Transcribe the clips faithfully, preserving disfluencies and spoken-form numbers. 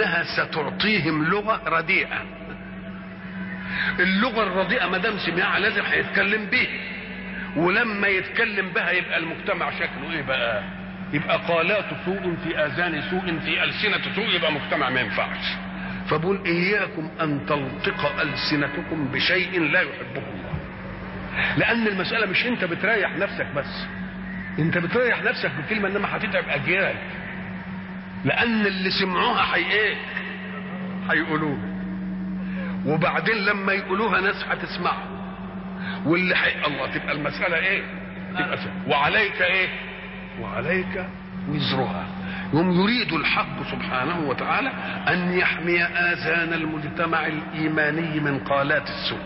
انها ستعطيهم لغه رديئه. اللغه الرديئه ما دام سمعها لازم هيتكلم بيها، ولما يتكلم بها يبقى المجتمع شكله ايه بقى؟ يبقى قالات سوء في اذان سوء في السنه سوء، يبقى مجتمع ما ينفعش. فبقول اياكم ان تلطق السنتكم بشيء لا يحبه الله، لان المساله مش انت بتريح نفسك بس، انت بتريح نفسك بكلمه انما هتتعب اجيال، لان اللي سمعوها حي ايه؟ هيقولوها، وبعدين لما يقولوها ناس هتسمعها، واللي حي الله تبقى المساله ايه؟ تبقى سهل. وعليك ايه؟ وعليك وزرها. يوم يريد الحق سبحانه وتعالى ان يحمي اذان المجتمع الايماني من قالات السوء.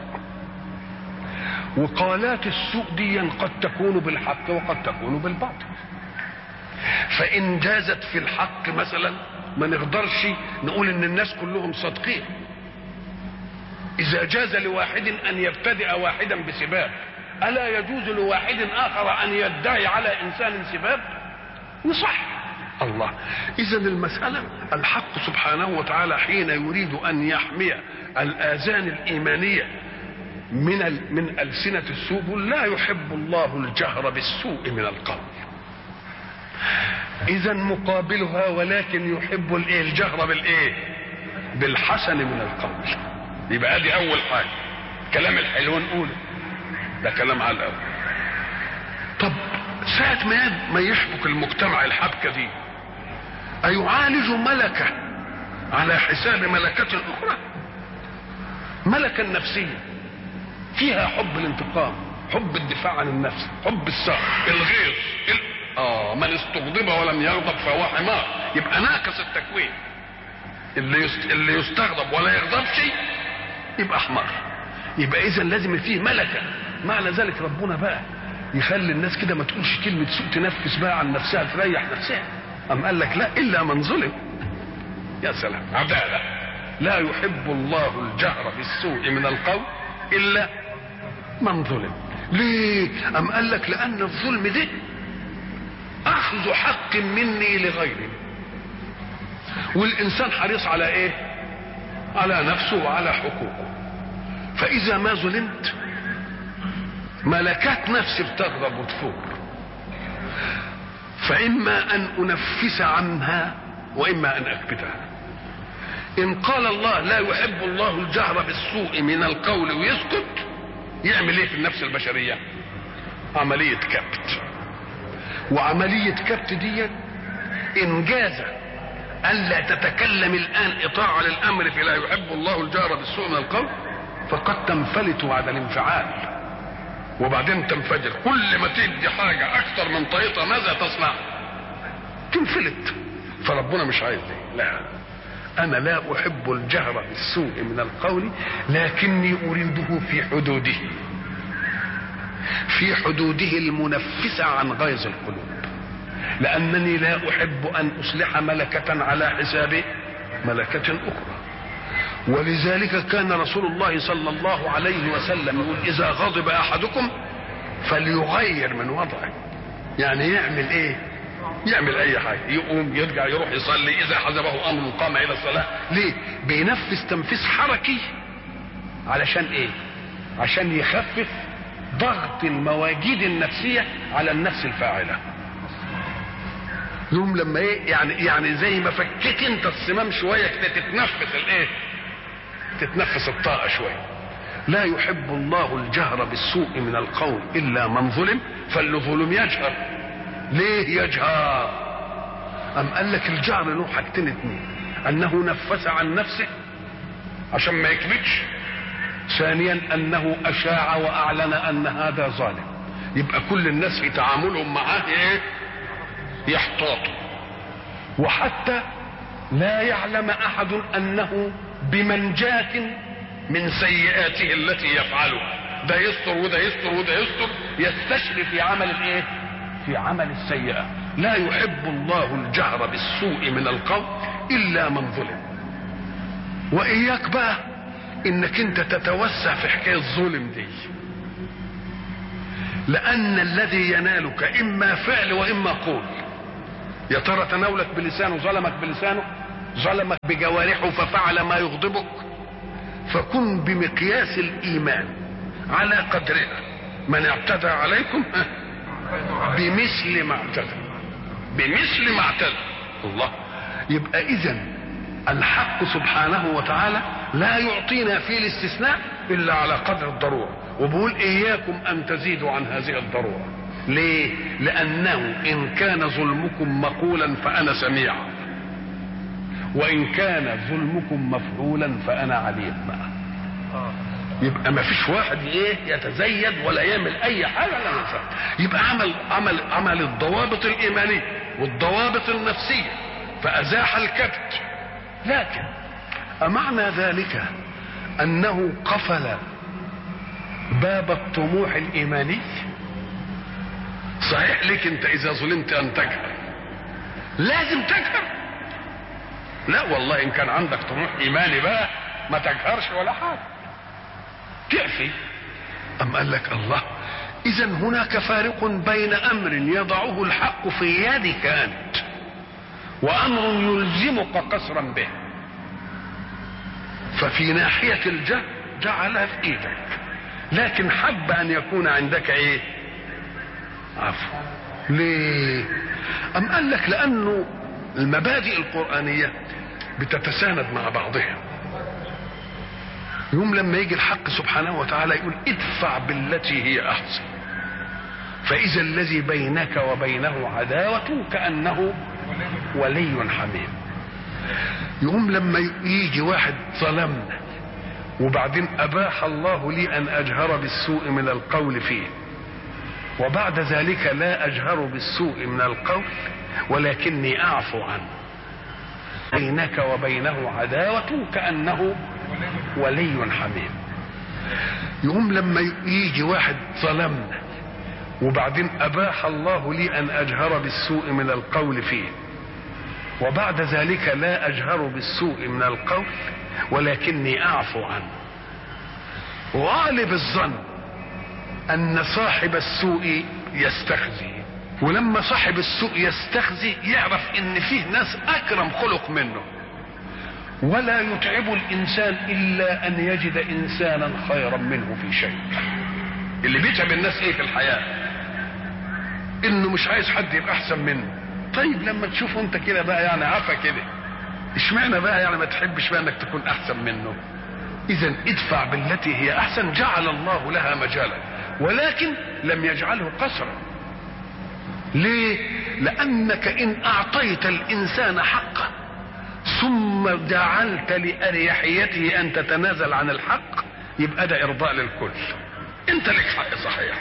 وقالات السوء دي قد تكون بالحق وقد تكون بالباطل. فان جازت في الحق مثلا ما نقدرش نقول ان الناس كلهم صادقين. اذا جاز لواحد ان يبتدئ واحدا بسباب، الا يجوز لواحد اخر ان يدعي على انسان سباب؟ يصح الله. اذا المساله الحق سبحانه وتعالى حين يريد ان يحمي الاذان الايمانيه من من السنه السوء، لا يحب الله الجهر بالسوء من القول. اذا مقابلها ولكن يحب الايه؟ الجهر بالايه؟ بالحسن من القول. يبقى دي اول حاجه. كلام الحلو نقوله، ده كلام على الاول. طب ساعه ما ما يحبك المجتمع الحبكه دي، ايعالج ملكه على حساب ملكه اخرى؟ ملكه نفسيه فيها حب الانتقام، حب الدفاع عن النفس، حب الثأر، الغيظ، ال... اه من استغضب ولم يغضب فهو حمار. يبقى ناقص التكوين. اللي يست... اللي يستغضب ولا يغضبش يبقى حمار. يبقى اذا لازم فيه ملكه. معنى ذلك ربنا بقى يخلي الناس كده ما تقولش كلمه سوء، تنفس بقى عن نفسها، تريح نفسها. أم قال لك لا الا من ظلم. يا سلام، عداله. لا يحب الله الجهر بالسوء من القول الا من ظلم. ليه؟ أم قال لك لان الظلم ده اخذ حق مني لغيري، والانسان حريص على ايه؟ على نفسه وعلى حقوقه. فاذا ما ظلمت ملكات نفسي بتغضب وتفور، فاما ان انفس عنها واما ان اكبتها. ان قال الله لا يحب الله الجهر بالسوء من القول ويسكت، يعمل ايه في النفس البشريه؟ عمليه كبت. وعمليه كبت دي ان جاز الا تتكلم الان اطاعه للامر في لا يحب الله الجهر بالسوء من القول، فقد تنفلت بعد الانفعال وبعدين تنفجر. كل ما تدي حاجه اكثر من طريقه ماذا تصنع؟ تنفلت. فربنا مش عايز دي. لا، انا لا احب الجهر بالسوء من القول لكني اريده في حدوده، في حدوده المنفسه عن غيظ القلوب، لانني لا احب ان اصلح ملكه على حساب ملكه اخرى. ولذلك كان رسول الله صلى الله عليه وسلم يقول اذا غضب احدكم فليغير من وضعه. يعني يعمل ايه؟ يعمل اي حاجه، يقوم يرجع يروح يصلي، اذا حزبه امر قام الى الصلاه. ليه؟ بينفس تنفيس حركي. علشان ايه؟ عشان يخفف ضغط المواجيد النفسيه على النفس الفاعله. يوم لما ايه؟ يعني يعني زي ما فكيت انت الصمام شويه كده تتنفس الايه؟ تتنفس الطاقه شويه. لا يحب الله الجهر بالسوء من القول الا من ظلم، فاللي ظلم يجهر. ليه يجهر؟ ام قال لك الجهر له حاجتين اتنين: انه نفس عن نفسه عشان ما يكبتش، ثانيا انه اشاع واعلن ان هذا ظالم. يبقى كل الناس في تعاملهم معاه ايه؟ يحتاطوا. وحتى لا يعلم احد انه بمنجاة من سيئاته التي يفعلها. ده يستر وده يستر وده يستر، يستشري في عمل الايه؟ في عمل السيئة. لا يحب الله الجهر بالسوء من القول الا من ظلم. واياك بقى انك انت تتوسع في حكاية الظلم دي، لان الذي ينالك اما فعل واما قول. يا ترى تناولك بلسانه، ظلمك بلسانه، ظلمك بجوارحه ففعل ما يغضبك، فكن بمقياس الايمان على قدرها. من اعتدى عليكم بمثل ما اعتدى، بمثل ما اعتدى الله. يبقى اذن الحق سبحانه وتعالى لا يعطينا في الاستثناء الا على قدر الضروره، وبقول اياكم ان تزيدوا عن هذه الضروره. ليه؟ لانه ان كان ظلمكم مقولا فانا سميع، وان كان ظلمكم مفعولا فانا عليم بقى. يبقى ما فيش واحد ايه يتزيد ولا يعمل اي حاجه لا نفع. يبقى عمل عمل عمل الضوابط الايمانيه والضوابط النفسيه فازاح الكبت. لكن امعنى ذلك انه قفل باب الطموح الايماني؟ صحيح لك انت اذا ظلمت ان تجهر لازم تجهر؟ لا والله، ان كان عندك طموح ايماني بقى ما تجهرش ولا حاجه، تعفي. ام قال لك الله، اذا هناك فارق بين امر يضعه الحق في يدك انت وامر يلزمك قصرا به. ففي ناحيه الجهل جعلها في ايدك، لكن حب ان يكون عندك ايه؟ عفو. ليه؟ ام قال لك لانه المبادئ القرآنية بتتساند مع بعضها. يوم لما يجي الحق سبحانه وتعالى يقول ادفع بالتي هي احسن فاذا الذي بينك وبينه عداوة كأنه ولي حميم. يوم لما يجي واحد ظلمنا وبعدين اباح الله لي ان اجهر بالسوء من القول فيه، وبعد ذلك لا اجهر بالسوء من القول ولكني اعفو عنه، بينك وبينه عداوة كأنه ولي حميم. يوم لما يجي واحد ظلمنا وبعدين اباح الله لي ان اجهر بالسوء من القول فيه، وبعد ذلك لا اجهر بالسوء من القول ولكني اعفو عنه. وغالب الظن ان صاحب السوء يستخزي، ولما صاحب السوء يستخزي يعرف ان فيه ناس اكرم خلق منه، ولا يتعب الانسان الا ان يجد انسانا خيرا منه في شيء. اللي بيتعب الناس ايه في الحياة؟ انه مش عايز حد يبقى احسن منه. طيب لما تشوفه انت كده بقى يعني عفا كده، اشمعنى بقى يعني ما تحبش بقى انك تكون احسن منه؟ اذا ادفع بالتي هي احسن جعل الله لها مجالا، ولكن لم يجعله قصرا. ليه؟ لانك ان اعطيت الانسان حقه ثم جعلت لاريحيته ان تتنازل عن الحق يبقى ده ارضاء للكل. انت لك حق صحيح،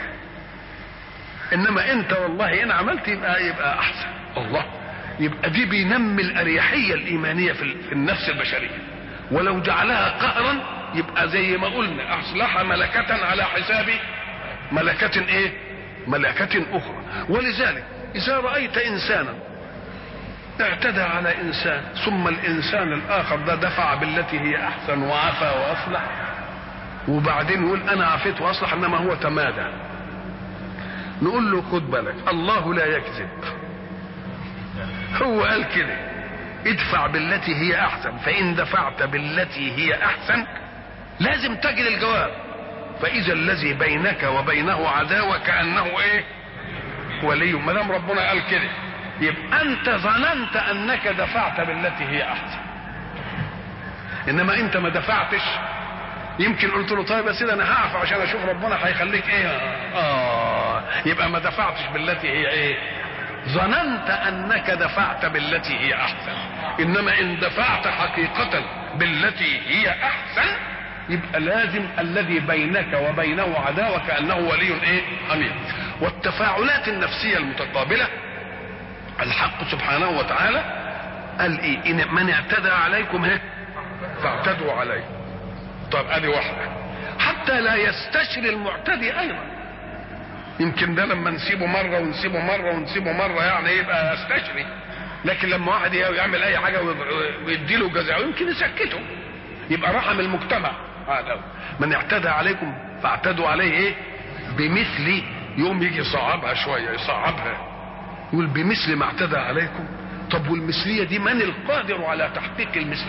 انما انت والله ان عملت يبقى يبقى احسن. الله، يبقى دي بينمي الاريحيه الايمانيه في النفس البشريه. ولو جعلها قهرا يبقى زي ما قلنا اصلح ملكه على حساب ملكه ايه؟ ملكه اخرى. ولذلك اذا رايت انسانا اعتدى على انسان ثم الانسان الاخر ده دفع بالتي هي احسن وعفى واصلح، وبعدين يقول انا عفيت واصلح انما هو تمادى، نقول له خد بالك الله لا يكذب. هو قال كده ادفع بالتي هي احسن، فان دفعت بالتي هي احسن لازم تجد الجواب، فاذا الذي بينك وبينه عداوة كأنه ايه؟ ولي. ما دام ربنا قال كده يبقى انت ظننت انك دفعت بالتي هي احسن، انما انت ما دفعتش. يمكن قلت له طيب يا سيدي انا هعفى عشان اشوف ربنا هيخليك ايه. اه يبقى ما دفعتش بالتي هي ايه؟ ظننت انك دفعت بالتي هي احسن، انما ان دفعت حقيقة بالتي هي احسن يبقى لازم الذي بينك وبينه عداوة كأنه ولي ايه؟ حميم. والتفاعلات النفسية المتقابلة الحق سبحانه وتعالى قال ايه؟ إن من اعتدى عليكم هيك فاعتدوا عليه. طب ادي واحدة حتى لا يستشري المعتدي ايضا. يمكن ده لما نسيبه مرة ونسيبه مرة ونسيبه مرة يعني يبقى يستشري، لكن لما واحد يعمل اي حاجة ويديله جزاء يمكن يسكته، يبقى رحم المجتمع. هذا من اعتدى عليكم فاعتدوا عليه ايه؟ بمثل. يوم يجي يصعبها شوية يصعبها يقول بمثل ما اعتدى عليكم. طب والمثليه دي من القادر على تحقيق المثليه